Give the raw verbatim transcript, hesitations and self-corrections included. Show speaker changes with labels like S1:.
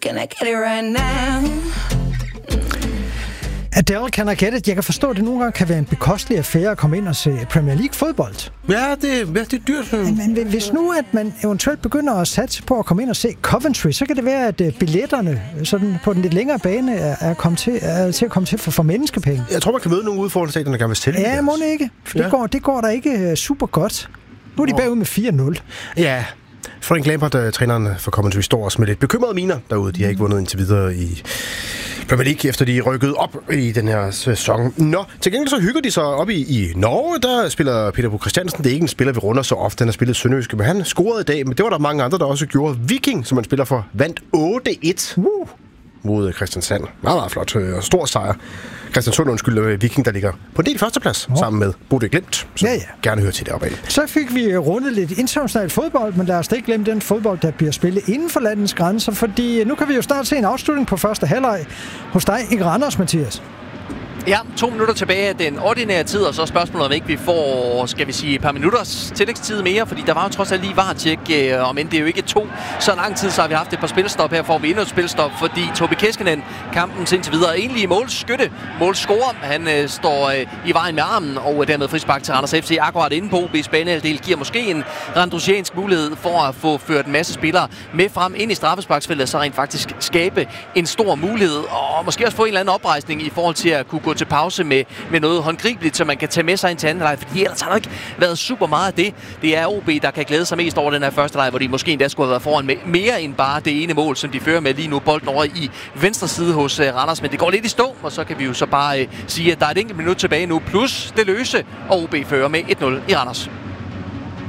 S1: Can I get it right now?
S2: Adele, Can I Get It? Jeg kan forstå, at det nogle gange kan være en bekostelig affære at komme ind og se Premier League-fodbold.
S3: Ja, det, ja, det er dyrt.
S2: Men hvis nu, at man eventuelt begynder at satse på at komme ind og se Coventry, så kan det være, at billetterne sådan på den lidt længere bane er, er, kommet til, er til at komme til for, for menneskepenge.
S3: Jeg tror, man kan møde nogle ude foran stadion, der gerne vil sælge.
S2: Ja, må det ikke. For ja. det, går, det går da ikke super godt. Nu er de bagud med fire nul.
S3: Ja. Frank Lampard, træneren for Coventry, står også med lidt bekymrede miner derude. De har ikke vundet indtil videre i Premier League, efter de rykkede op i den her sæson. Nå, til gengæld så hygger de sig op i, i Norge. Der spiller Peter Bo Christiansen. Det er ikke en spiller, vi runder så ofte. Han har spillet Sønderjyske, men han scorede i dag. Men det var der mange andre, der også gjorde. Viking, som han spiller for, vandt otte et uh. mod Kristiansand. Meget, meget flot og stor sejr. Kristiansund, undskyld, Viking, der ligger på en del førsteplads oh. sammen med Bodø Glimt, som ja, ja. gerne hører til deroppe af.
S2: Så fik vi rundet lidt international fodbold, men lad os da ikke glemme den fodbold, der bliver spillet inden for landets grænser, fordi nu kan vi jo snart se en afslutning på første halvleg hos dig i Randers, Mathias.
S4: Ja, to minutter tilbage af den ordinære tid, og så spørgsmålet om ikke vi får, skal vi sige, et par minutters tillægstid mere, fordi der var jo trods alt lige varetjek, øh, om end det er jo ikke to så lang tid, så har vi haft et par spilstop her, får vi endnu et spilstop, fordi Tobi Keskinen, kampens indtil videre, egentlig målskytte, målscorer, han øh, står øh, i vejen med armen, og dermed frispark til Randers F C, akkurat inde på O B's banehalvdel, giver måske en randrusiansk mulighed for at få ført en masse spillere med frem ind i straffesparksfeltet, så rent faktisk skabe en stor mulighed, og måske også få en eller anden oprejsning i forhold til at kunne gå til pause med, med noget håndgribeligt, så man kan tage med sig ind til anden leg, fordi ellers har der ikke været super meget af det. Det er O B, der kan glæde sig mest over den her første leg, hvor de måske endda skulle have været foran med mere end bare det ene mål, som de fører med lige nu. Bolden over i venstre side hos uh, Randers, men det går lidt i stå, og så kan vi jo så bare uh, sige, at der er et enkelt minut tilbage nu, plus det løse, og O B fører med et nul i Randers.